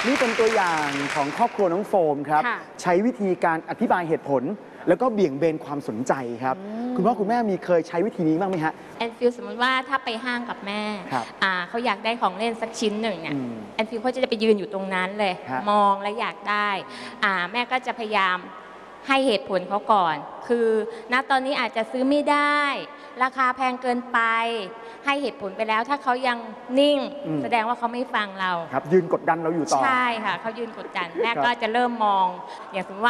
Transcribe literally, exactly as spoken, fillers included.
นี่เป็นตัวอย่างของครอบครัวน้องโฟมครับใช้วิธีการอธิบายเหตุผลแล้วก็เบี่ยงเบนความสนใจครับคุณพ่อคุณแม่มีเคยใช้วิธีนี้บ้างไหมฮะแอนฟิลสมมติว่าถ้าไปห้างกับแม่เขาอยากได้ของเล่นสักชิ้นหนึ่งเนี่ยแอนฟิลเขาจะไปยืนอยู่ตรงนั้นเลยมองและอยากได้แม่ก็จะพยายามให้เหตุผลเขาก่อนคือณตอนนี้อาจจะซื้อไม่ได้ราคาแพงเกินไปให้เหตุผลไปแล้วถ้าเขายังนิ่งแสดงว่าเขาไม่ฟังเราครับยืนกดดันเราอยู่ต่อใช่ค่ะเขายืนกดดันแม่ก็จะเริ่มมองอย่างสมมติว่า